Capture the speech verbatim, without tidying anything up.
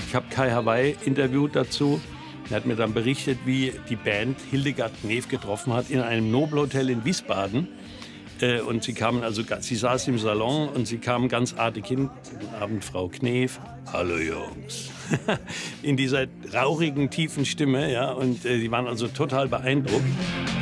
Ich habe Kai Hawaii interviewt dazu. Er hat mir dann berichtet, wie die Band Hildegard Knef getroffen hat in einem Nobelhotel in Wiesbaden. Äh, und sie kamen also, sie saß im Salon und sie kamen ganz artig hin. Guten Abend, Frau Knef. Hallo Jungs. In dieser rauchigen, tiefen Stimme, ja. Und äh, die waren also total beeindruckt.